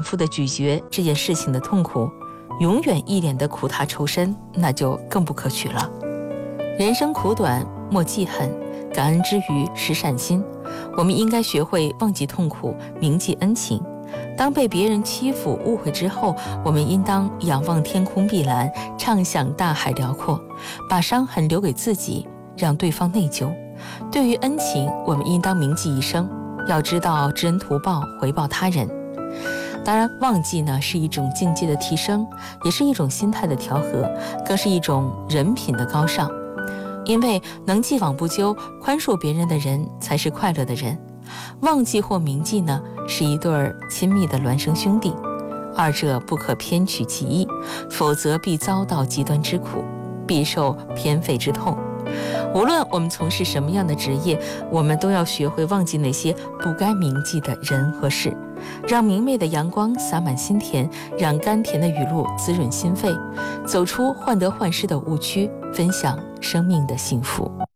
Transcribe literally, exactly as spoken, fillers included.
复的咀嚼这件事情的痛苦，永远一脸的苦大仇深，那就更不可取了。人生苦短，莫记恨，感恩之余是善心。我们应该学会忘记痛苦，铭记恩情。当被别人欺负误会之后，我们应当仰望天空碧蓝，畅想大海辽阔，把伤痕留给自己，让对方内疚。对于恩情，我们应当铭记一生，要知道知恩图报，回报他人。当然，忘记呢是一种境界的提升，也是一种心态的调和，更是一种人品的高尚。因为能既往不咎，宽恕别人的人才是快乐的人。忘记或铭记呢，是一对儿亲密的孪生兄弟，二者不可偏取其一，否则必遭到极端之苦，必受偏废之痛。无论我们从事什么样的职业，我们都要学会忘记那些不该铭记的人和事，让明媚的阳光洒满心田，让甘甜的雨露滋润心肺，走出患得患失的误区，分享生命的幸福。